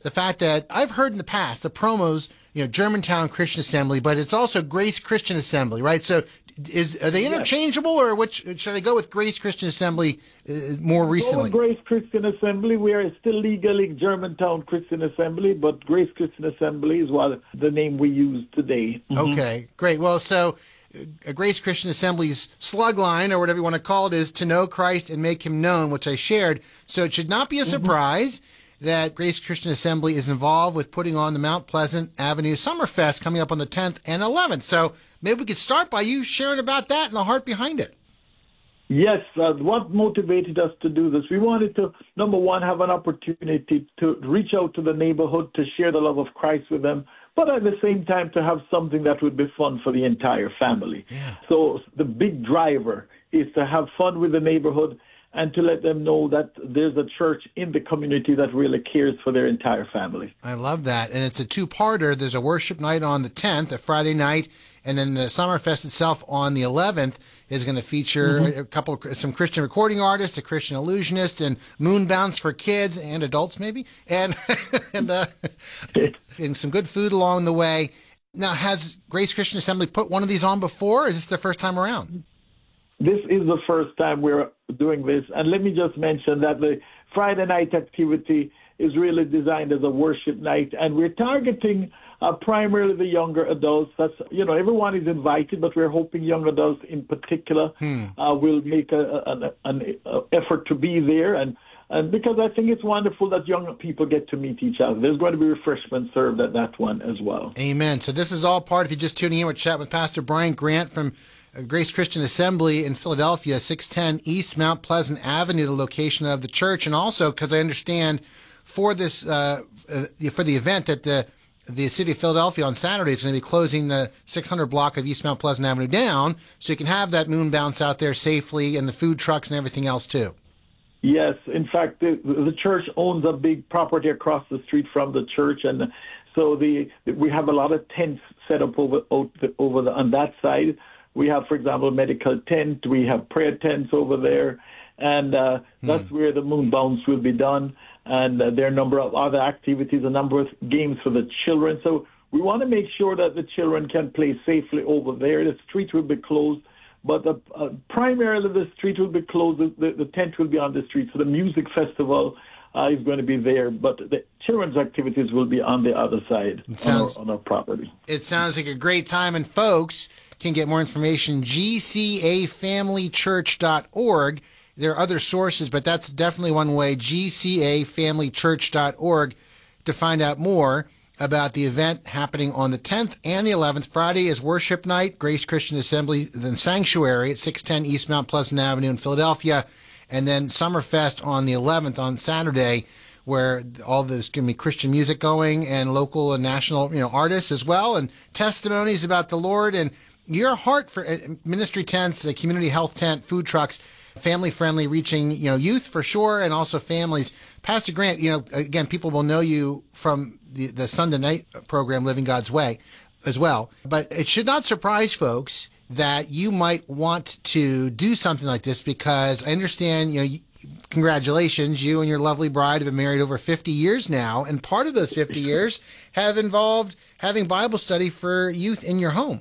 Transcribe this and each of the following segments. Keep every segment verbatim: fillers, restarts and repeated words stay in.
the fact that I've heard in the past the promos, you know, Germantown Christian Assembly, but it's also Grace Christian Assembly, right? So is are they interchangeable, or which should I go with Grace Christian Assembly uh, more recently? Go with Grace Christian Assembly. We are still legally Germantown Christian Assembly, but Grace Christian Assembly is what the name we use today. Mm-hmm. Okay, great. Well, so uh, Grace Christian Assembly's slug line, or whatever you want to call it, is to know Christ and make him known, which I shared. So it should not be a surprise mm-hmm. that Grace Christian Assembly is involved with putting on the Mount Pleasant Avenue Summerfest coming up on the tenth and eleventh. So maybe we could start by you sharing about that and the heart behind it. Yes, uh, what motivated us to do this? We wanted to, number one, have an opportunity to reach out to the neighborhood, to share the love of Christ with them, but at the same time to have something that would be fun for the entire family. Yeah. So the big driver is to have fun with the neighborhood and to let them know that there's a church in the community that really cares for their entire family. I love that. And it's a two-parter. There's a worship night on the tenth, a Friday night, and then the Summerfest itself on the eleventh is going to feature mm-hmm. a couple, of, some Christian recording artists, a Christian illusionist, and moon bounce for kids and adults maybe, and and, uh, and some good food along the way. Now, has Grace Christian Assembly put one of these on before, or is this the first time around? This is the first time we're doing this. And let me just mention that the Friday night activity is really designed as a worship night, and we're targeting uh, primarily the younger adults. That's, you know, everyone is invited, but we're hoping young adults in particular hmm. uh, will make a, a, an, an a effort to be there. And, and because I think it's wonderful that young people get to meet each other. There's going to be refreshments served at that one as well. Amen. So this is all part, if you're just tuning in, we're chatting with Pastor Brian Grant from Grace Christian Assembly in Philadelphia, six ten East Mount Pleasant Avenue, the location of the church. And also, because I understand for this, uh, uh, for the event that the the city of Philadelphia on Saturday is going to be closing the six hundred block of East Mount Pleasant Avenue down, so you can have that moon bounce out there safely, and the food trucks and everything else too. Yes, in fact, the, the church owns a big property across the street from the church, and so the we have a lot of tents set up over over the, on that side. We have, for example, a medical tent. We have prayer tents over there. And uh, that's mm. where the moon bounce will be done. And uh, there are a number of other activities, a number of games for the children. So we want to make sure that the children can play safely over there. The street will be closed. But the, uh, primarily the street will be closed. The, the tent will be on the street. So the music festival uh, is going to be there. But the children's activities will be on the other side sounds, on, our, on our property. It sounds like a great time. And folks can get more information, G C A family church dot org. There are other sources, but that's definitely one way, G C A family church dot org, to find out more about the event happening on the tenth and the eleventh. Friday is worship night, Grace Christian Assembly, then Sanctuary at six ten East Mount Pleasant Avenue in Philadelphia, and then Summerfest on the eleventh on Saturday, where all there's going to be Christian music going and local and national, you know, artists as well, and testimonies about the Lord and your heart for ministry tents, a community health tent, food trucks, family friendly, reaching, you know, youth for sure, and also families. Pastor Grant, you know, again, people will know you from the, the Sunday night program, Living God's Way, as well. But it should not surprise folks that you might want to do something like this, because I understand, you know, you, congratulations, you and your lovely bride have been married over fifty years now, and part of those fifty years have involved having Bible study for youth in your home.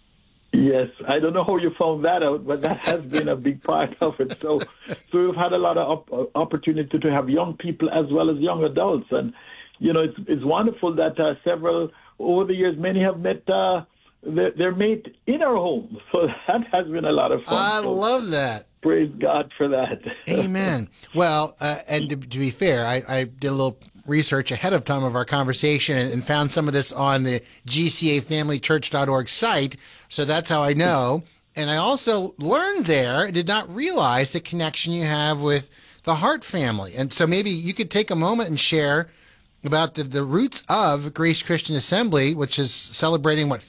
Yes, I don't know how you found that out, but that has been a big part of it. So, so we've had a lot of op- opportunity to have young people as well as young adults, and you know, it's it's wonderful that uh, several over the years, many have met uh, their, their mate in our home. So that has been a lot of fun. I so love that. Praise God for that. Amen. Well, uh, and to, to be fair, I, I did a little research ahead of time of our conversation and, and found some of this on the G C A family church dot org site. So that's how I know. And I also learned there, did not realize the connection you have with the Hart family. And so maybe you could take a moment and share about the, the roots of Grace Christian Assembly, which is celebrating, what,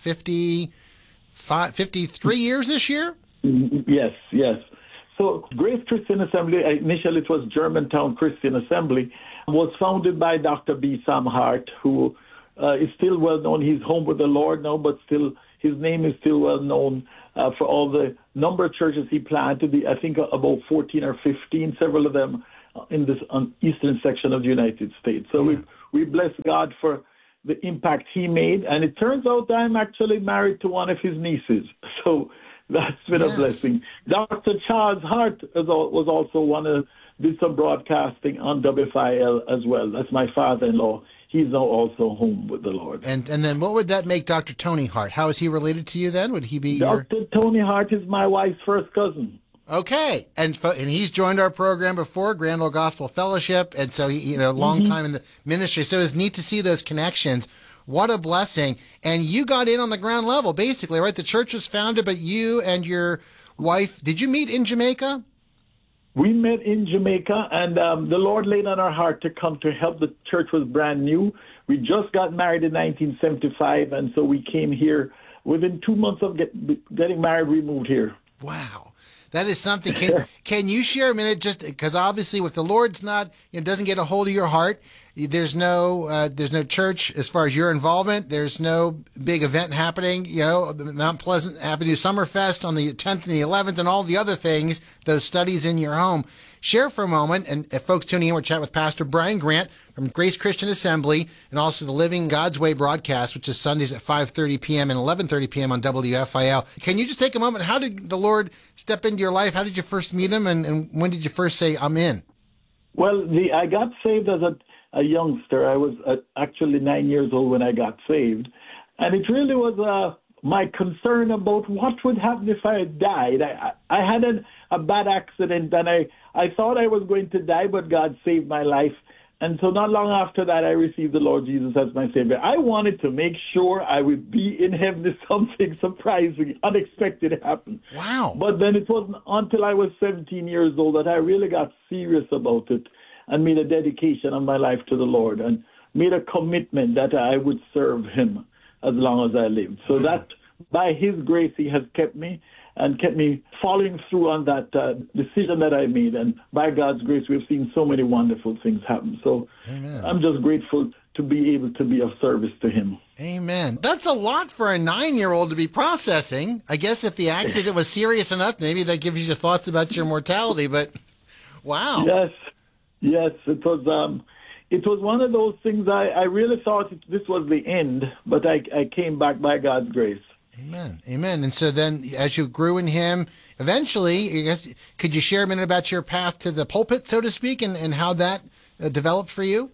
fifty-five, fifty-three years this year? Yes, yes. So Grace Christian Assembly, initially it was Germantown Christian Assembly, was founded by Doctor B. Sam Hart, who uh, is still well known. He's home with the Lord now, but still his name is still well known uh, for all the number of churches he planted. I think about fourteen or fifteen, several of them in this um, eastern section of the United States. So we've, we bless God for the impact he made. And it turns out I'm actually married to one of his nieces. So that's been yes. a blessing. Doctor Charles Hart was also one of, did some broadcasting on W F I L as well. That's my father-in-law. He's now also home with the Lord. And and then what would that make Doctor Tony Hart? How is he related to you then? Would he be Doctor your... Tony Hart is my wife's first cousin. Okay, and and he's joined our program before, Grand Old Gospel Fellowship, and so he, you know, long mm-hmm. time in the ministry. So it's neat to see those connections. What a blessing! And you got in on the ground level, basically, right? The church was founded, but you and your wife, did you meet in Jamaica? We met in Jamaica, and um, the Lord laid on our heart to come to help. The church was brand new. We just got married in nineteen seventy-five, and so we came here. Within two months of get, getting married, we moved here. Wow. That is something. Can, can you share a minute, just because obviously if the Lord's not, you know, doesn't get a hold of your heart, there's no, uh, there's no church as far as your involvement. There's no big event happening, you know, the Mount Pleasant Avenue Summerfest on the tenth and the eleventh and all the other things, those studies in your home. Share for a moment, and if folks tuning in, we're chatting with Pastor Brian Grant from Grace Christian Assembly, and also the Living God's Way broadcast, which is Sundays at five thirty p.m. and eleven thirty p.m. on W F I L. Can you just take a moment? How did the Lord step into your life? How did you first meet him, and, and when did you first say, I'm in? Well, the, I got saved as a, a youngster. I was uh, actually nine years old when I got saved, and it really was uh, my concern about what would happen if I died. I, I, I had a, a bad accident, and I, I thought I was going to die, but God saved my life. And so not long after that, I received the Lord Jesus as my Savior. I wanted to make sure I would be in heaven if something surprising, unexpected happened. Wow. But then it wasn't until I was seventeen years old that I really got serious about it and made a dedication of my life to the Lord and made a commitment that I would serve him as long as I lived. So that, by his grace, he has kept me and kept me following through on that uh, decision that I made. And by God's grace, we've seen so many wonderful things happen. So Amen. I'm just grateful to be able to be of service to him. Amen. That's a lot for a nine-year-old to be processing. I guess if the accident was serious enough, maybe that gives you thoughts about your mortality, but wow. Yes, yes, it was... Um, It was one of those things I, I really thought it, this was the end, but I, I came back by God's grace. Amen. Amen. And so then as you grew in him, eventually, I guess, could you share a minute about your path to the pulpit, so to speak, and, and how that uh, developed for you?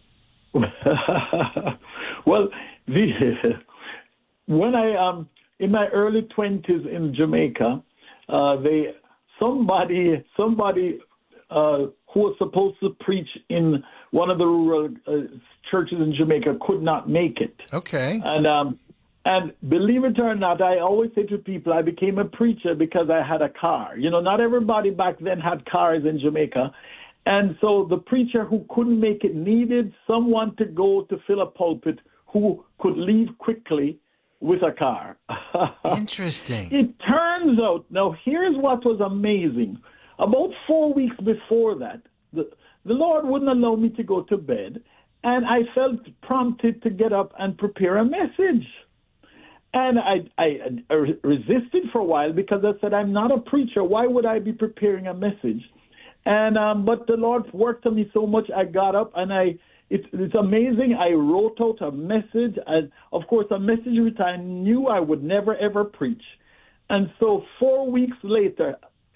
Well, the, when I, um, in my early twenties in Jamaica, uh, they, somebody, somebody uh, who was supposed to preach in one of the rural uh, churches in Jamaica could not make it. Okay. And um, and believe it or not, I always say to people, I became a preacher because I had a car. You know, not everybody back then had cars in Jamaica. And so the preacher who couldn't make it needed someone to go to fill a pulpit who could leave quickly with a car. Interesting. It turns out, now here's what was amazing. About four weeks before that, the, the Lord wouldn't allow me to go to bed, and I felt prompted to get up and prepare a message. And I, I, I resisted for a while because I said, I'm not a preacher. Why would I be preparing a message? And um, but the Lord worked on me so much, I got up and I. It's, it's amazing. I wrote out a message, and of course, a message which I knew I would never ever preach. And so, four weeks later,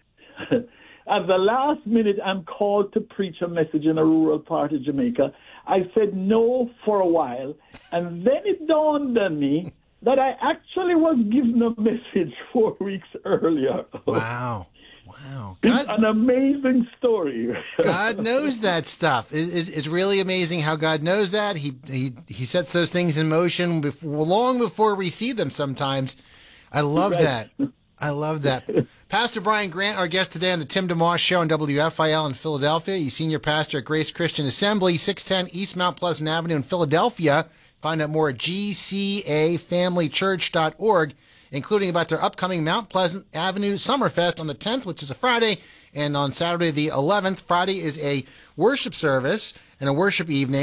at the last minute, I'm called to preach a message in a rural part of Jamaica. I said no for a while, and then it dawned on me that I actually was given a message four weeks earlier. Wow. Wow. God, it's an amazing story. God knows that stuff. It, it, it's really amazing how God knows that. He, he, he sets those things in motion before, long before we see them sometimes. I love right. that. I love that. Pastor Brian Grant, our guest today on the Tim DeMoss Show on W F I L in Philadelphia. He's senior pastor at Grace Christian Assembly, six ten East Mount Pleasant Avenue in Philadelphia. Find out more at G C A family church dot org, including about their upcoming Mount Pleasant Avenue Summerfest on the tenth, which is a Friday, and on Saturday the eleventh. Friday is a worship service and a worship evening,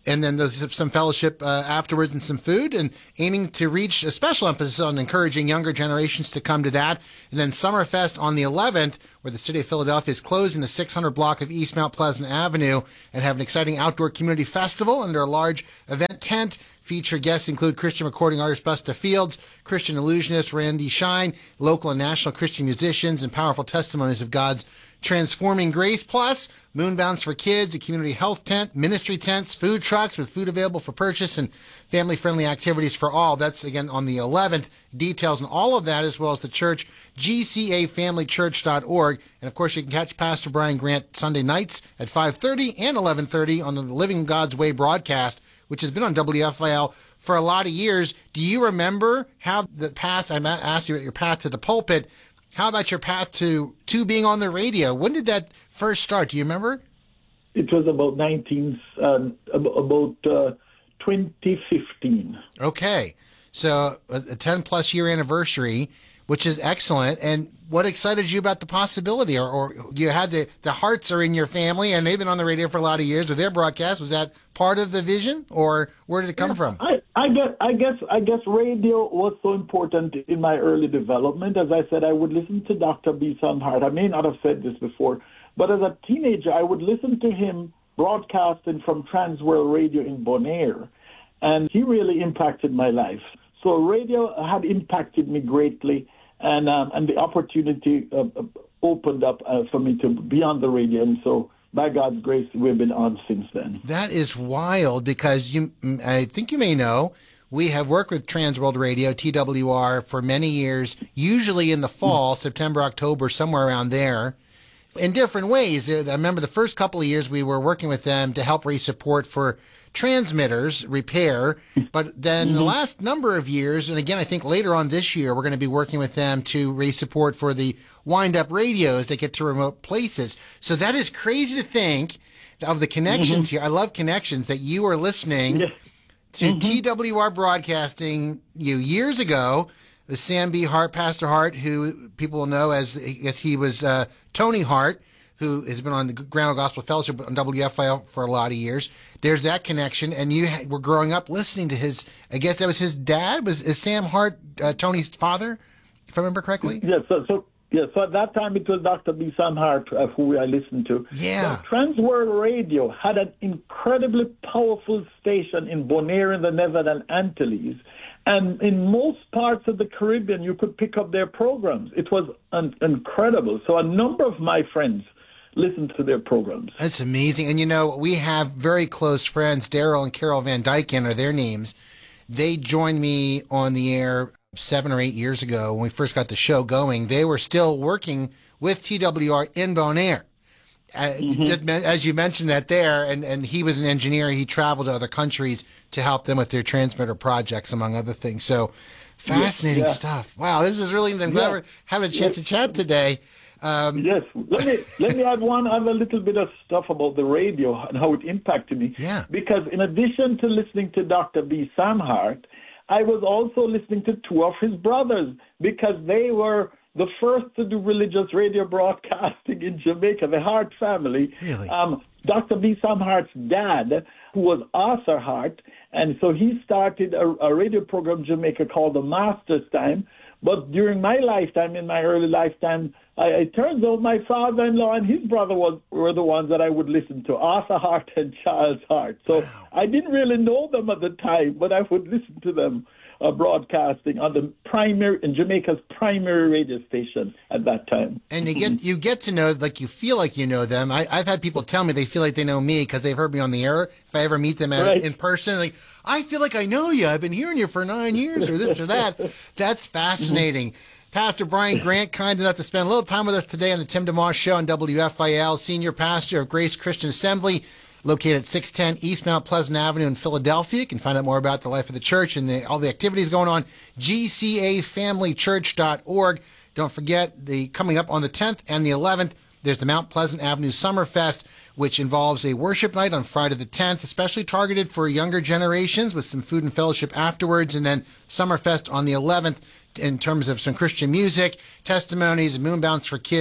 And then there's some fellowship uh, afterwards and some food, and aiming to reach a special emphasis on encouraging younger generations to come to that. And then Summerfest on the eleventh, where the city of Philadelphia is closing the six hundred block of East Mount Pleasant Avenue and have an exciting outdoor community festival under a large event tent. Featured guests include Christian recording artist Busta Fields, Christian illusionist Randy Shine, local and national Christian musicians, and powerful testimonies of God's transforming grace. Plus, Moonbounce for Kids, a community health tent, ministry tents, food trucks with food available for purchase, and family-friendly activities for all. That's, again, on the eleventh. Details on all of that, as well as the church, G C A family church dot org. And, of course, you can catch Pastor Brian Grant Sunday nights at five thirty and eleven thirty on the Living God's Way broadcast, which has been on W F I L for a lot of years. Do you remember how the path, I asked you about your path to the pulpit, how about your path to, to being on the radio? When did that first start? Do you remember? It was about nineteen, uh, about uh, twenty fifteen. Okay. So a ten-plus year anniversary, which is excellent. And what excited you about the possibility? Or, or you had the, the Harts are in your family, and they've been on the radio for a lot of years with their broadcast. Was that part of the vision, or where did it come yeah, from? I, I guess I guess I guess radio was so important in my early development. As I said, I would listen to Doctor B. Sunhart. I may not have said this before, but as a teenager, I would listen to him broadcasting from Transworld Radio in Bonaire, and he really impacted my life. So radio had impacted me greatly, and um, and the opportunity uh, opened up uh, for me to be on the radio, and so by God's grace, we've been on since then. That is wild, because you, I think you may know, we have worked with Transworld Radio, T W R, for many years, usually in the fall, mm-hmm. September, October, somewhere around there, in different ways. I remember the first couple of years we were working with them to help raise support for transmitters repair, but then mm-hmm. the last number of years, and again, I think later on this year, we're going to be working with them to raise support for the wind-up radios that get to remote places. So that is crazy to think of the connections mm-hmm. here. I love connections, that you are listening yeah. to mm-hmm. T W R Broadcasting you years ago, the Sam B. Hart, Pastor Hart, who people will know as, I guess he was uh, Tony Hart, who has been on the Grand Old Gospel Fellowship on W F I L for a lot of years. There's that connection, and you were growing up listening to his, I guess that was his dad? Was is Sam Hart uh, Tony's father, if I remember correctly? Yes, so, so, yeah, so at that time it was Doctor B. Sam Hart, uh, who I listened to. Yeah. So Transworld Radio had an incredibly powerful station in Bonaire in the Netherlands Antilles. And in most parts of the Caribbean, you could pick up their programs. It was un- incredible. So a number of my friends listened to their programs. That's amazing. And, you know, we have very close friends. Daryl and Carol Van Dyken are their names. They joined me on the air seven or eight years ago when we first got the show going. They were still working with T W R in Bonaire. Uh, mm-hmm. As you mentioned that there, and, and he was an engineer. He traveled to other countries to help them with their transmitter projects, among other things. So fascinating yeah, yeah. stuff. Wow, this is really, I'm glad yeah. we're having a chance yeah. to chat today. Um, yes, let me let me add one other little bit of stuff about the radio and how it impacted me. Yeah. Because in addition to listening to Doctor B. Sam Hart, I was also listening to two of his brothers, because they were the first to do religious radio broadcasting in Jamaica, the Hart family. Really? Um, Doctor B. Sam Hart's dad, who was Arthur Hart, and so he started a, a radio program in Jamaica called The Master's Time. But during my lifetime, in my early lifetime, I, it turns out my father-in-law and his brother was, were the ones that I would listen to, Arthur Hart and Charles Hart. So wow. I didn't really know them at the time, but I would listen to them uh, broadcasting on the primary, in Jamaica's primary radio station at that time. And you get you get to know, like you feel like you know them. I, I've had people tell me they feel like they know me because they've heard me on the air. If I ever meet them at, right. in person, like, I feel like I know you. I've been hearing you for nine years or this or that. That's fascinating. Pastor Brian Grant, kind enough to spend a little time with us today on the Tim DeMoss Show on W F I L, Senior Pastor of Grace Christian Assembly, located at six ten East Mount Pleasant Avenue in Philadelphia. You can find out more about the life of the church and the, all the activities going on, G C A family church dot org. Don't forget, the coming up on the tenth and the eleventh, there's the Mount Pleasant Avenue Summerfest, which involves a worship night on Friday the tenth, especially targeted for younger generations with some food and fellowship afterwards, and then Summerfest on the eleventh in terms of some Christian music, testimonies, Moonbounce for Kids,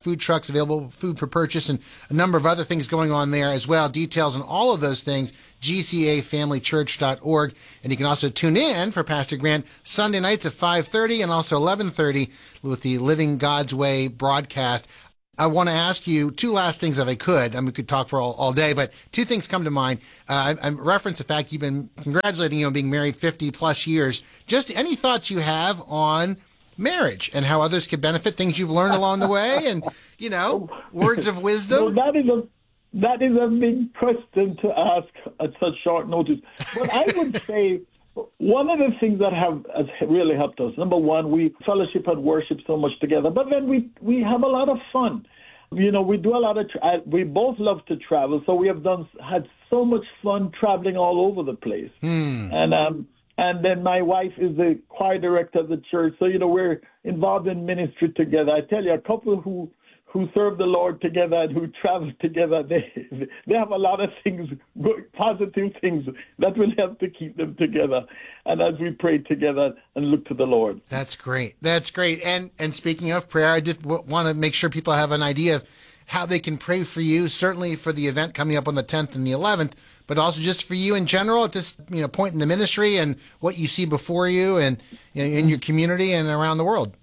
food trucks available, food for purchase, and a number of other things going on there as well. Details on all of those things, G C A family church dot org. And you can also tune in for Pastor Grant Sunday nights at five thirty and also eleven thirty with the Living God's Way broadcast. I want to ask you two last things if I could. I mean, we could talk for all, all day, but two things come to mind. Uh, I, I reference the fact you've been congratulating you on being married fifty plus years. Just any thoughts you have on marriage and how others could benefit, things you've learned along the way, and, you know, words of wisdom? Well, that is a that is a big question to ask at such short notice. But I would say one of the things that have has really helped us, number one, we fellowship and worship so much together, but then we, we have a lot of fun. You know, we do a lot of, tra- we both love to travel, so we have done had so much fun traveling all over the place. Hmm. And um, and then my wife is the choir director of the church, so, you know, we're involved in ministry together. I tell you, a couple who who serve the Lord together and who travel together, they they have a lot of things, good, positive things that will help to keep them together. And as we pray together and look to the Lord. That's great. That's great. And and speaking of prayer, I did w- want to make sure people have an idea of how they can pray for you, certainly for the event coming up on the tenth and the eleventh, but also just for you in general at this, you know, point in the ministry and what you see before you and, you know, in your community and around the world.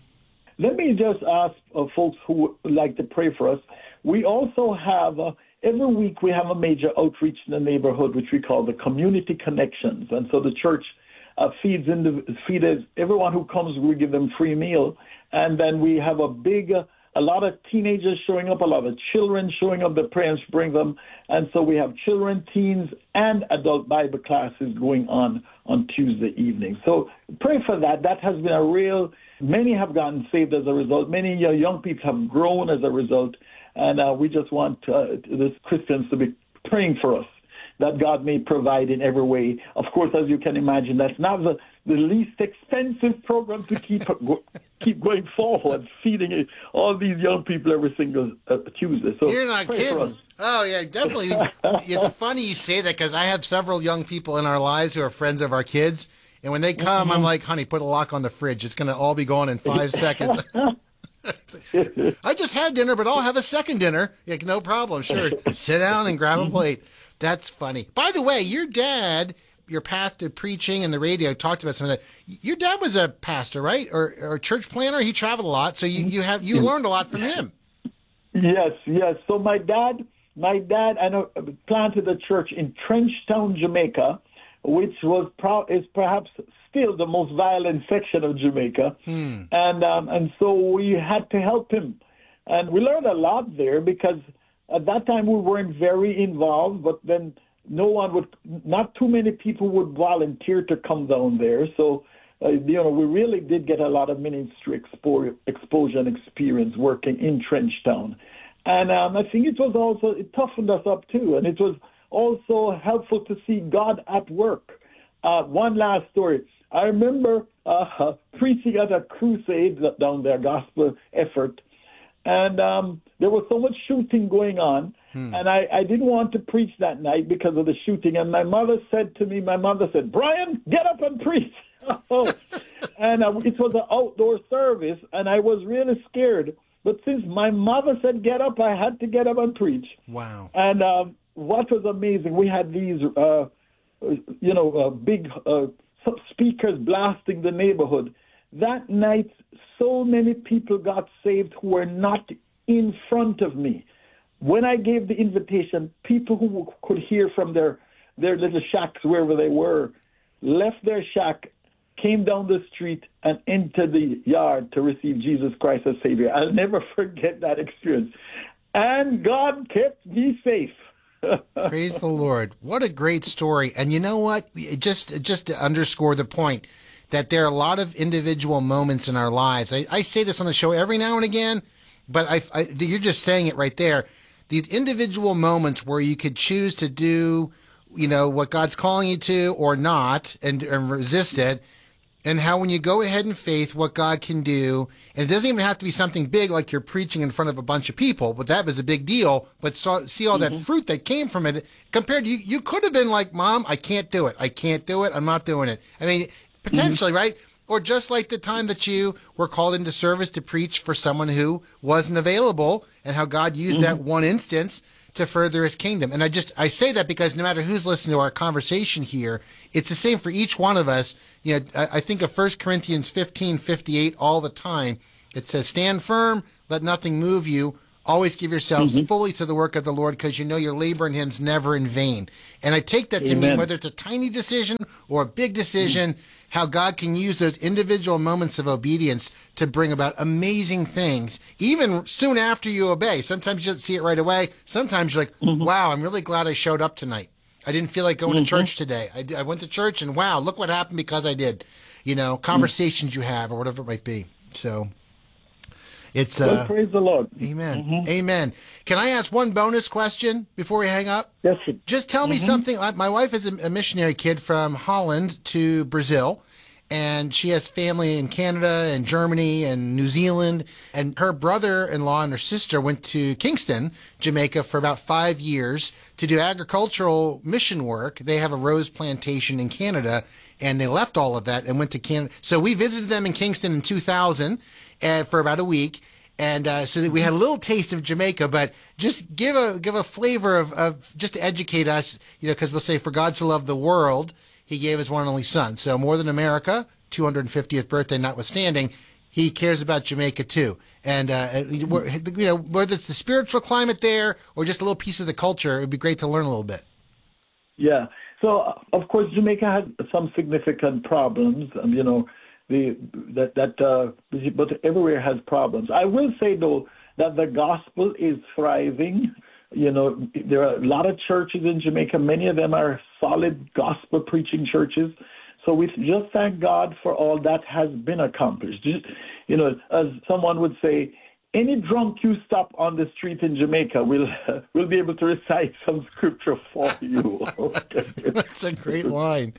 Let me just ask uh, folks who would like to pray for us. We also have, uh, every week we have a major outreach in the neighborhood, which we call the Community Connections. And so the church uh, feeds, in the, feeds everyone who comes, we give them free meal. And then we have a big, uh, a lot of teenagers showing up, a lot of children showing up. The parents bring them. And so we have children, teens, and adult Bible classes going on on Tuesday evening. So pray for that. That has been a real... Many have gotten saved as a result. Many uh, young people have grown as a result. And uh, we just want uh, the Christians to be praying for us, that God may provide in every way. Of course, as you can imagine, that's not the, the least expensive program to keep go, keep going forward, feeding all these young people every single uh, Tuesday. So you're not kidding. Oh, yeah, definitely. It's funny you say that because I have several young people in our lives who are friends of our kids. And when they come, mm-hmm. I'm like, honey, put a lock on the fridge. It's going to all be gone in five seconds. I just had dinner, but I'll have a second dinner. Yeah, no problem. Sure. Sit down and grab a plate. That's funny. By the way, your dad, your path to preaching and the radio talked about some of that. Your dad was a pastor, right? Or, or a church planner. He traveled a lot. So you, you have, you learned a lot from him. Yes, yes. So my dad, my dad, I know, planted a church in Trenchtown, Jamaica, which was pro- is perhaps still the most violent section of Jamaica. Hmm. And um, and so we had to help him. And we learned a lot there because at that time we weren't very involved, but then no one would, not too many people would volunteer to come down there. So, uh, you know, we really did get a lot of ministry expo- exposure and experience working in Trenchtown. And um, I think it was also, it toughened us up too. And it was also helpful to see God at work. Uh, one last story. I remember uh, preaching at a crusade down there, gospel effort, and um, there was so much shooting going on, hmm. and I, I didn't want to preach that night because of the shooting. And my mother said to me, my mother said, "Brian, get up and preach." and uh, it was an outdoor service, and I was really scared. But since my mother said get up, I had to get up and preach. Wow. And um, what was amazing, we had these, uh, you know, uh, big uh, speakers blasting the neighborhood. That night, so many people got saved who were not in front of me. When I gave the invitation, people who could hear from their, their little shacks, wherever they were, left their shack, came down the street, and entered the yard to receive Jesus Christ as Savior. I'll never forget that experience. And God kept me safe. Praise the Lord. What a great story. And you know what? Just just to underscore the point that there are a lot of individual moments in our lives. I, I say this on the show every now and again, but I, I, you're just saying it right there. These individual moments where you could choose to do, you know, what God's calling you to or not and, and resist it. And how when you go ahead in faith, what God can do, and it doesn't even have to be something big like you're preaching in front of a bunch of people, but that was a big deal. But saw, see all mm-hmm. that fruit that came from it compared to you. You could have been like, Mom, I can't do it. I can't do it. I'm not doing it. I mean, potentially, mm-hmm. right? Or just like the time that you were called into service to preach for someone who wasn't available, and how God used mm-hmm. that one instance to further his kingdom. And I just, I say that because no matter who's listening to our conversation here, it's the same for each one of us. You know, I, I think of First Corinthians fifteen fifty-eight all the time. It says, stand firm, let nothing move you. Always give yourselves mm-hmm. fully to the work of the Lord, because you know your labor in him is never in vain. And I take that to Amen. mean whether it's a tiny decision or a big decision, mm-hmm. how God can use those individual moments of obedience to bring about amazing things, even soon after you obey. Sometimes you don't see it right away. Sometimes you're like, mm-hmm. wow, I'm really glad I showed up tonight. I didn't feel like going mm-hmm. to church today. I, I went to church, and wow, look what happened because I did. You know, conversations mm-hmm. you have or whatever it might be. So it's uh, well, praise the Lord. Amen. Mm-hmm. Amen. Can I ask one bonus question before we hang up? Yes, sir. Just tell me mm-hmm. something. My wife is a missionary kid from Holland to Brazil, and she has family in Canada and Germany and New Zealand. And her brother-in-law and her sister went to Kingston, Jamaica, for about five years to do agricultural mission work. They have a rose plantation in Canada, and they left all of that and went to Canada. So we visited them in Kingston in two thousand and for about a week. And uh, so that we had a little taste of Jamaica, but just give a give a flavor of, of just to educate us, you know, because we'll say, for God so loved the world, he gave his one and only son. So more than America, two hundred fiftieth birthday notwithstanding, he cares about Jamaica too. And, uh, you know, whether it's the spiritual climate there or just a little piece of the culture, it'd be great to learn a little bit. Yeah. So, of course, Jamaica had some significant problems, um, you know, the that, that uh, but everywhere has problems. I will say, though, that the gospel is thriving. You know, there are a lot of churches in Jamaica. Many of them are solid gospel preaching churches. So we just thank God for all that has been accomplished. Just, you know, as someone would say, any drunk you stop on the street in Jamaica will uh, will be able to recite some scripture for you. That's a great line.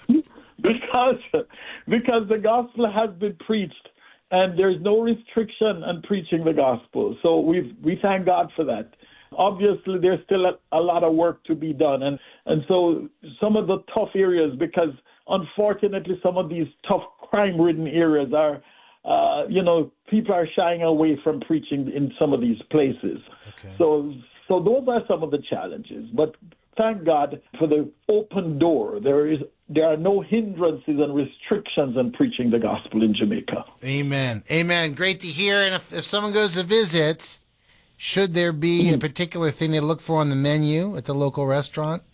because because the gospel has been preached, and there's no restriction on preaching the gospel. So we we thank God for that. Obviously, there's still a, a lot of work to be done, and and so some of the tough areas, because unfortunately some of these tough crime-ridden areas are, uh, you know, people are shying away from preaching in some of these places. Okay. So so those are some of the challenges. But thank God for the open door. There is there are no hindrances and restrictions on preaching the gospel in Jamaica. Amen. Amen. Great to hear. And if, if someone goes to visit, should there be mm. a particular thing they look for on the menu at the local restaurant?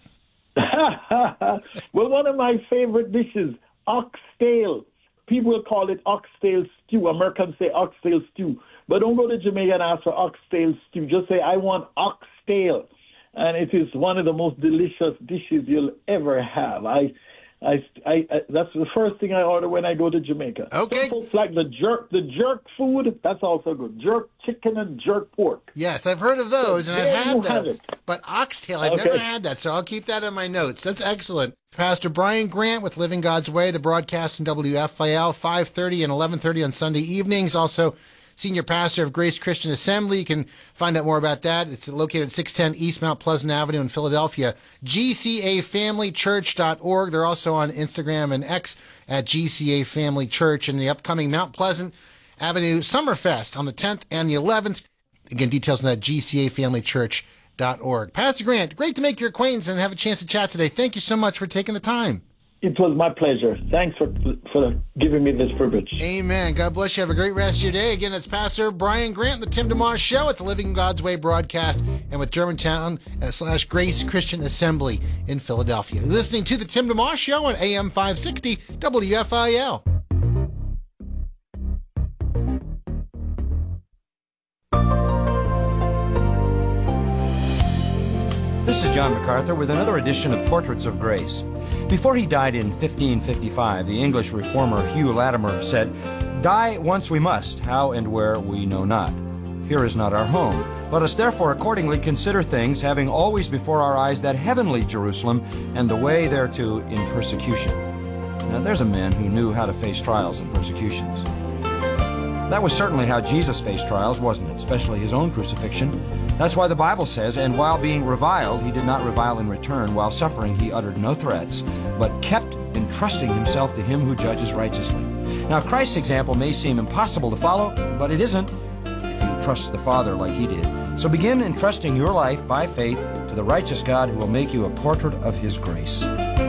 Well, one of my favorite dishes, oxtail. People will call it oxtail stew. Americans say oxtail stew. But don't go to Jamaica and ask for oxtail stew. Just say, I want oxtail. And it is one of the most delicious dishes you'll ever have. I, I, I, I that's the first thing I order when I go to Jamaica. Okay. Some folks like the jerk, the jerk food. That's also good. Jerk chicken and jerk pork. Yes, I've heard of those, so and I've had those. But oxtail, I've okay. never had that, so I'll keep that in my notes. That's excellent. Pastor Brian Grant with Living God's Way, the broadcast in W F I L, five thirty and eleven thirty on Sunday evenings. Also, senior pastor of Grace Christian Assembly. You can find out more about that. It's located at six ten East Mount Pleasant Avenue in Philadelphia. G C A family church dot org. They're also on Instagram and X at G C A Family Church. And the upcoming Mount Pleasant Avenue Summerfest on the tenth and the eleventh. Again, details on that, G C A family church dot org. Pastor Grant, great to make your acquaintance and have a chance to chat today. Thank you so much for taking the time. It was my pleasure. Thanks for for giving me this privilege. Amen. God bless you. Have a great rest of your day. Again, that's Pastor Brian Grant, the Tim DeMar Show at the Living God's Way broadcast and with Germantown uh, slash Grace Christian Assembly in Philadelphia. You're listening to the Tim DeMar Show on A M five sixty W F I L. This is John MacArthur with another edition of Portraits of Grace. Before he died in fifteen fifty-five, the English reformer Hugh Latimer said, "Die once we must, how and where we know not. Here is not our home. Let us therefore accordingly consider things, having always before our eyes that heavenly Jerusalem, and the way thereto in persecution." Now there's a man who knew how to face trials and persecutions. That was certainly how Jesus faced trials, wasn't it? Especially his own crucifixion. That's why the Bible says, "And while being reviled, he did not revile in return. While suffering, he uttered no threats, but kept entrusting himself to him who judges righteously." Now, Christ's example may seem impossible to follow, but it isn't if you trust the Father like he did. So begin entrusting your life by faith to the righteous God who will make you a portrait of his grace.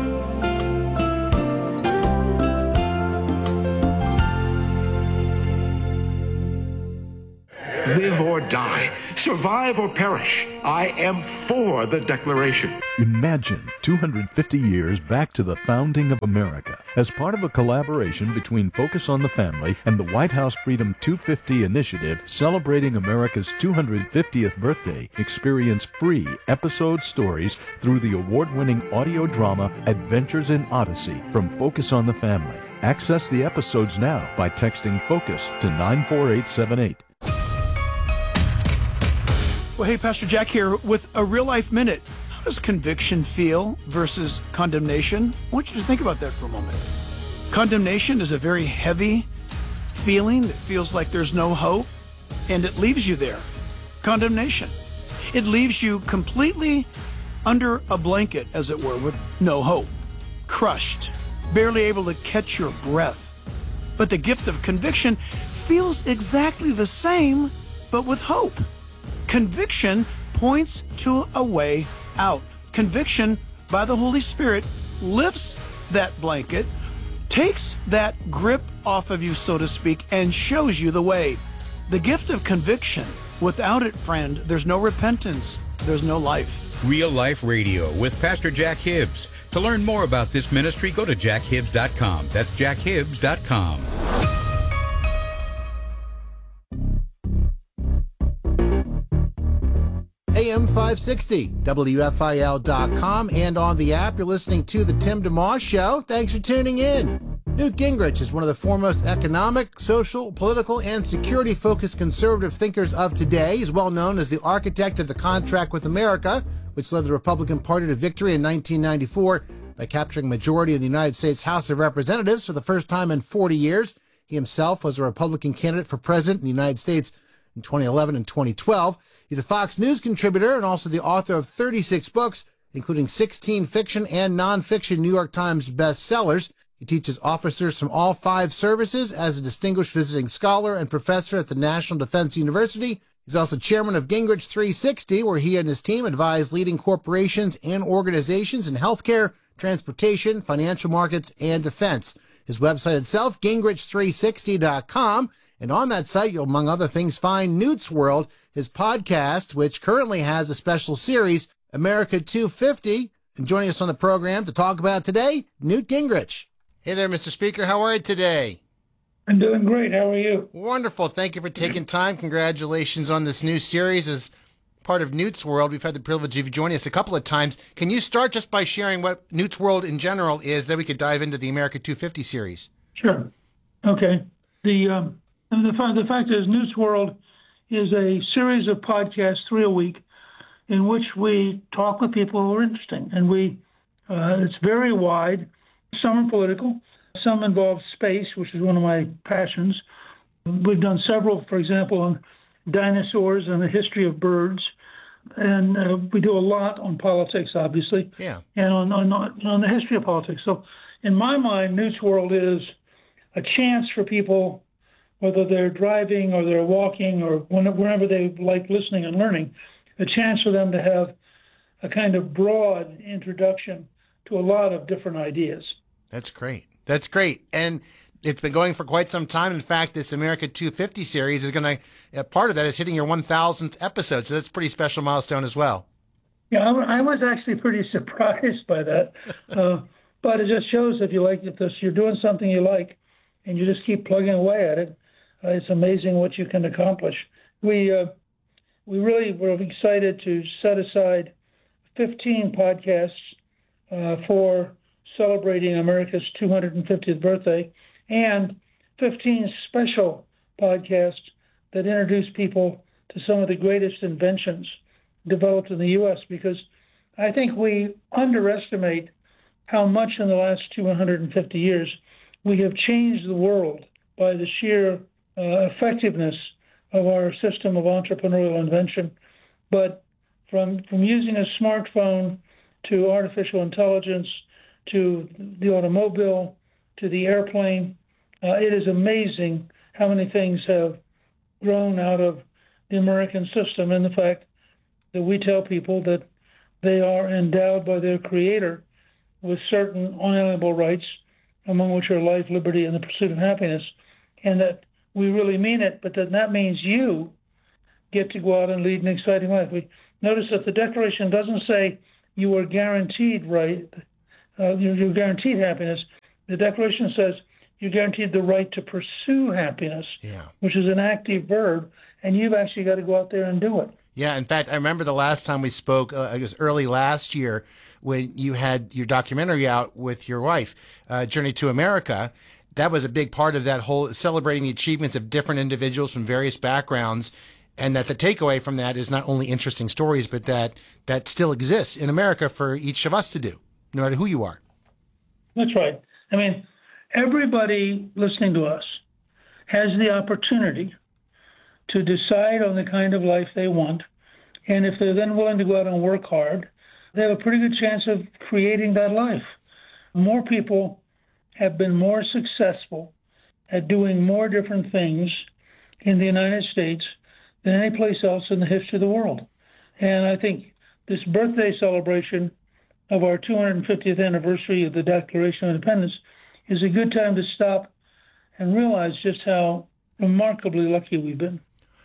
Live or die, survive or perish, I am for the Declaration. Imagine two hundred fifty years back to the founding of America. As part of a collaboration between Focus on the Family and the White House Freedom two fifty initiative celebrating America's two hundred fiftieth birthday, experience free episode stories through the award-winning audio drama Adventures in Odyssey from Focus on the Family. Access the episodes now by texting FOCUS to nine four eight seven eight. Well, hey, Pastor Jack here with a real-life minute. How does conviction feel versus condemnation? I want you to think about that for a moment. Condemnation is a very heavy feeling that feels like there's no hope, and it leaves you there. Condemnation. It leaves you completely under a blanket, as it were, with no hope. Crushed, barely able to catch your breath. But the gift of conviction feels exactly the same, but with hope. Conviction points to a way out. Conviction by the Holy Spirit lifts that blanket, takes that grip off of you, so to speak, and shows you the way. The gift of conviction, without it, friend, there's no repentance, there's no life. Real Life Radio with Pastor Jack Hibbs. To learn more about this ministry, go to jack hibbs dot com. That's jack hibbs dot com. A M five sixty, W F I L dot com, and on the app. You're listening to The Tim DeMoss Show. Thanks for tuning in. Newt Gingrich is one of the foremost economic, social, political, and security-focused conservative thinkers of today. He's well known as the architect of the Contract with America, which led the Republican Party to victory in nineteen ninety-four by capturing a majority of the United States House of Representatives for the first time in forty years. He himself was a Republican candidate for president in the United States in twenty eleven and twenty twelve. He's a Fox News contributor and also the author of thirty-six books, including sixteen fiction and nonfiction New York Times bestsellers. He teaches officers from all five services as a distinguished visiting scholar and professor at the National Defense University. He's also chairman of Gingrich three sixty, where he and his team advise leading corporations and organizations in healthcare, transportation, financial markets, and defense. His website itself, gingrich three sixty dot com. And on that site, you'll, among other things, find Newt's World, his podcast, which currently has a special series, America two fifty. And joining us on the program to talk about today, Newt Gingrich. Hey there, Mister Speaker. How are you today? I'm doing great. How are you? Wonderful. Thank you for taking time. Congratulations on this new series as part of Newt's World. We've had the privilege of you joining us a couple of times. Can you start just by sharing what Newt's World in general is, then we could dive into the America two fifty series? Sure. Okay. The um, and the, the fact is, Newt's World is a series of podcasts, three a week, in which we talk with people who are interesting. And we, uh, it's very wide. Some are political. Some involve space, which is one of my passions. We've done several, for example, on dinosaurs and the history of birds. And uh, we do a lot on politics, obviously, yeah, and on, on, on the history of politics. So in my mind, Newt's World is a chance for people, whether they're driving or they're walking or whenever they like listening and learning, a chance for them to have a kind of broad introduction to a lot of different ideas. That's great. That's great. And it's been going for quite some time. In fact, this America two fifty series is going to, part of that is hitting your one thousandth episode. So that's a pretty special milestone as well. Yeah, I, I was actually pretty surprised by that. uh, but it just shows if you like, if this, you're doing something you like and you just keep plugging away at it, uh, it's amazing what you can accomplish. We, uh, we really were excited to set aside fifteen podcasts uh, for celebrating America's two hundred fiftieth birthday, and fifteen special podcasts that introduce people to some of the greatest inventions developed in the U S, because I think we underestimate how much in the last two hundred fifty years we have changed the world by the sheer uh, effectiveness of our system of entrepreneurial invention. But from, from using a smartphone to artificial intelligence, to the automobile, to the airplane, Uh, it is amazing how many things have grown out of the American system, and the fact that we tell people that they are endowed by their Creator with certain unalienable rights, among which are life, liberty, and the pursuit of happiness, and that we really mean it, but that that means you get to go out and lead an exciting life. We notice that the Declaration doesn't say you are guaranteed right, uh, you're, you're guaranteed happiness. The Declaration says you're guaranteed the right to pursue happiness, yeah. which is an active verb, and you've actually got to go out there and do it. Yeah, in fact, I remember the last time we spoke, uh, it was early last year, when you had your documentary out with your wife, uh, Journey to America. That was a big part of that whole celebrating the achievements of different individuals from various backgrounds, and that the takeaway from that is not only interesting stories, but that that still exists in America for each of us to do, no matter who you are. That's right. I mean, everybody listening to us has the opportunity to decide on the kind of life they want, and if they're then willing to go out and work hard, they have a pretty good chance of creating that life. More people have been more successful at doing more different things in the United States than any place else in the history of the world. And I think this birthday celebration of our two hundred fiftieth anniversary of the Declaration of Independence is a good time to stop and realize just how remarkably lucky we've been.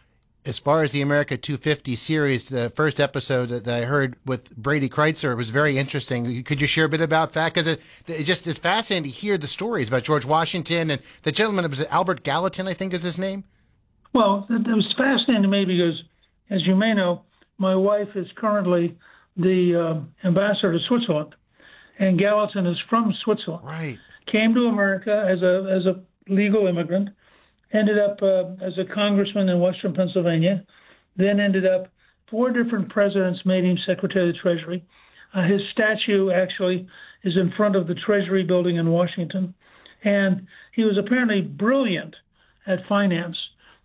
As far as the America two fifty series, the first episode that I heard with Brady Kreitzer was very interesting. Could you share a bit about that? Because it, it just it's fascinating to hear the stories about George Washington and the gentleman, was it Albert Gallatin, I think is his name? Well, it was fascinating to me because, as you may know, my wife is currently the uh, ambassador to Switzerland, and Gallatin is from Switzerland. Right. Came to America as a as a legal immigrant, ended up uh, as a congressman in Western Pennsylvania, then ended up four different presidents made him Secretary of the Treasury. Uh, his statue actually is in front of the Treasury building in Washington, and he was apparently brilliant at finance.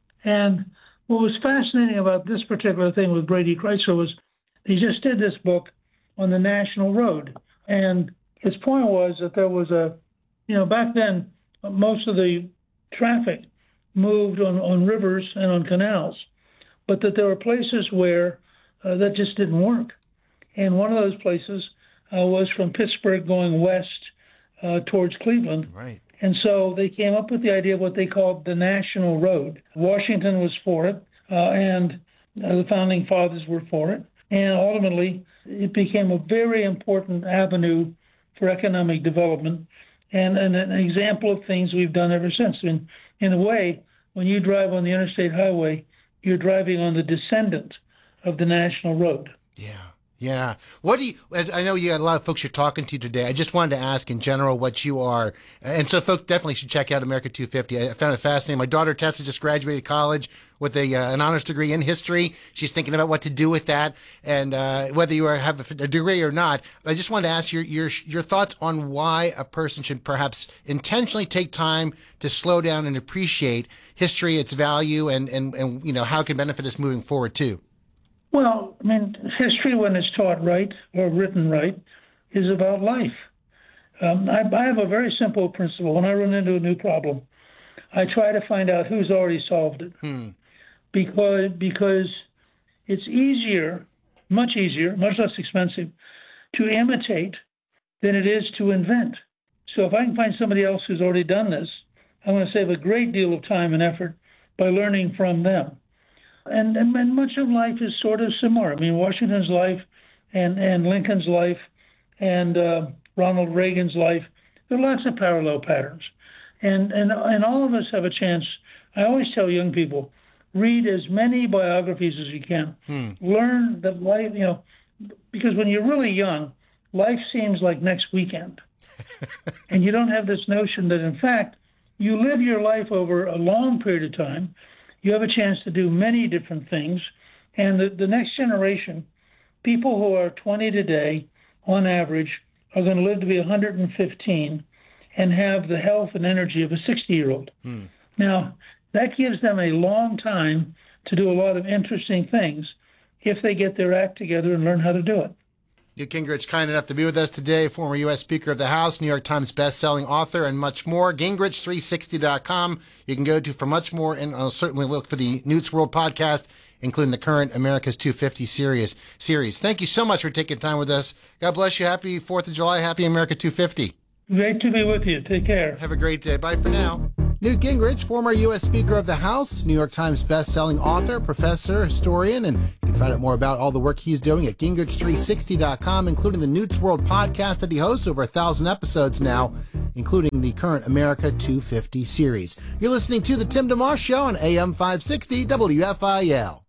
And what was fascinating about this particular thing with Brady Kreitzer was he just did this book on the National Road. And his point was that there was a, you know, back then, most of the traffic moved on, on rivers and on canals, but that there were places where uh, that just didn't work. And one of those places uh, was from Pittsburgh going west uh, towards Cleveland. Right. And so they came up with the idea of what they called the National Road. Washington was for it, uh, and uh, the Founding Fathers were for it. And ultimately, it became a very important avenue for economic development and, and an example of things we've done ever since. In, in a way, when you drive on the interstate highway, you're driving on the descendant of the National Road. Yeah. Yeah. What do you, as I know you got a lot of folks you're talking to today. I just wanted to ask in general what you are. And so folks definitely should check out America two fifty. I found it fascinating. My daughter Tessa just graduated college with a uh, an honors degree in history. She's thinking about what to do with that. And uh, whether you are, have a, a degree or not, I just wanted to ask your, your, your thoughts on why a person should perhaps intentionally take time to slow down and appreciate history, its value, and, and, and you know, how it can benefit us moving forward too. Well, I mean, history, when it's taught right or written right, is about life. Um, I, I have a very simple principle. When I run into a new problem, I try to find out who's already solved it. Hmm. Because, because it's easier, much easier, much less expensive, to imitate than it is to invent. So if I can find somebody else who's already done this, I'm going to save a great deal of time and effort by learning from them. And, and, and much of life is sort of similar. I mean, Washington's life and, and Lincoln's life and uh, Ronald Reagan's life, there are lots of parallel patterns. And, and, and all of us have a chance. I always tell young people, read as many biographies as you can. Hmm. Learn that life, you know, because when you're really young, life seems like next weekend. And you don't have this notion that, in fact, you live your life over a long period of time. You have a chance to do many different things. And the, the next generation, people who are twenty today, on average, are going to live to be one hundred fifteen and have the health and energy of a sixty-year-old. Hmm. Now, that gives them a long time to do a lot of interesting things if they get their act together and learn how to do it. Newt Gingrich, kind enough to be with us today, former U S Speaker of the House, New York Times best-selling author, and much more. Gingrich three sixty dot com you can go to for much more, and I'll certainly look for the Newt's World podcast, including the current America's two fifty series. series. Thank you so much for taking time with us. God bless you. Happy fourth of July. Happy America two fifty. Great to be with you. Take care. Have a great day. Bye for now. Newt Gingrich, former U S Speaker of the House, New York Times best-selling author, professor, historian, and you can find out more about all the work he's doing at Gingrich three sixty dot com, including the Newt's World podcast that he hosts, over a thousand episodes now, including the current America two fifty series. You're listening to The Tim DeMoss Show on A M five sixty W F I L.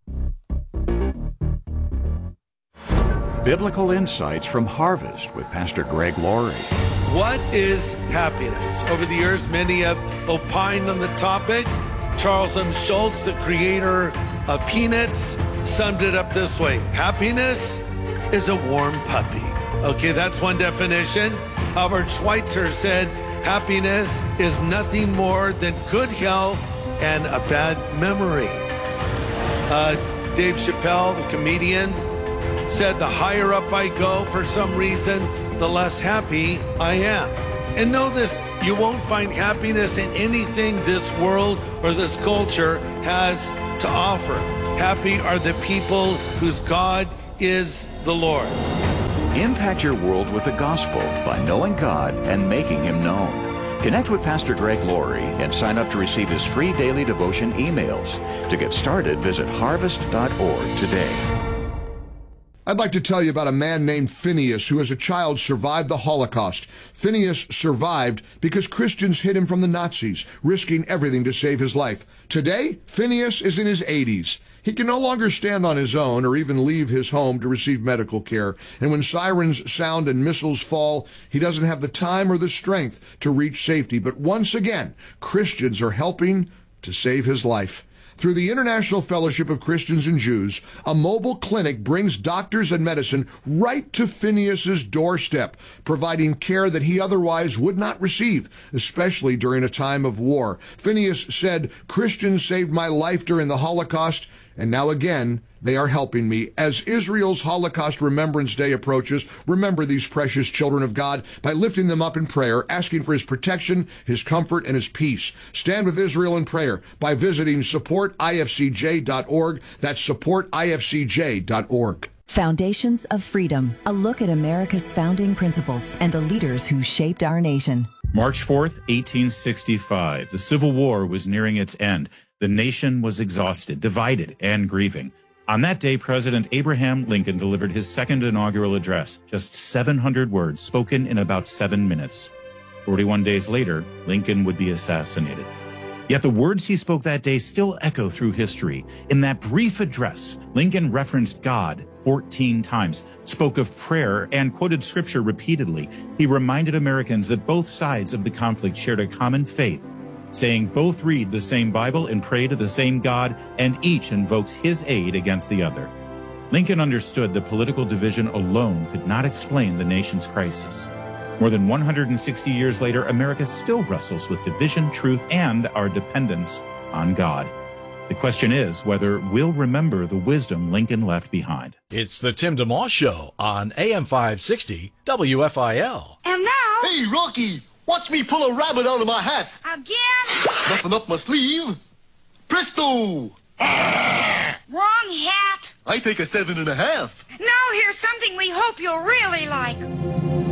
Biblical insights from Harvest with Pastor Greg Laurie. What is happiness? Over the years, many have opined on the topic. Charles M. Schultz, the creator of Peanuts, summed it up this way. Happiness is a warm puppy. Okay, that's one definition. Albert Schweitzer said, happiness is nothing more than good health and a bad memory. Uh, Dave Chappelle, the comedian, said the higher up I go for some reason, the less happy I am. And know this, you won't find happiness in anything this world or this culture has to offer. Happy are the people whose God is the Lord. Impact your world with the gospel by knowing God and making Him known. Connect with Pastor Greg Laurie and sign up to receive his free daily devotion emails. To get started, visit harvest dot org today. I'd like to tell you about a man named Phineas who as a child survived the Holocaust. Phineas survived because Christians hid him from the Nazis, risking everything to save his life. Today, Phineas is in his eighties. He can no longer stand on his own or even leave his home to receive medical care. And when sirens sound and missiles fall, he doesn't have the time or the strength to reach safety. But once again, Christians are helping to save his life. Through the International Fellowship of Christians and Jews, a mobile clinic brings doctors and medicine right to Phineas's doorstep, providing care that he otherwise would not receive, especially during a time of war. Phineas said, Christians saved my life during the Holocaust, and now again, they are helping me. As Israel's Holocaust Remembrance Day approaches, remember these precious children of God by lifting them up in prayer, asking for His protection, His comfort, and His peace. Stand with Israel in prayer by visiting support I F C J dot org. That's support I F C J dot org. Foundations of Freedom, a look at America's founding principles and the leaders who shaped our nation. March fourth, eighteen sixty-five. The Civil War was nearing its end. The nation was exhausted, divided, and grieving. On that day, President Abraham Lincoln delivered his second inaugural address, just seven hundred words spoken in about seven minutes. forty-one days later, Lincoln would be assassinated. Yet the words he spoke that day still echo through history. In that brief address, Lincoln referenced God fourteen times, spoke of prayer, and quoted scripture repeatedly. He reminded Americans that both sides of the conflict shared a common faith, saying both read the same Bible and pray to the same God, and each invokes His aid against the other. Lincoln understood that political division alone could not explain the nation's crisis. More than one hundred sixty years later, America still wrestles with division, truth, and our dependence on God. The question is whether we'll remember the wisdom Lincoln left behind. It's the Tim DeMoss Show on A M five sixty W F I L. And now... Hey, Rocky! Watch me pull a rabbit out of my hat. Again? Nothing up my sleeve. Presto! Wrong hat. I take a seven and a half. Now here's something we hope you'll really like.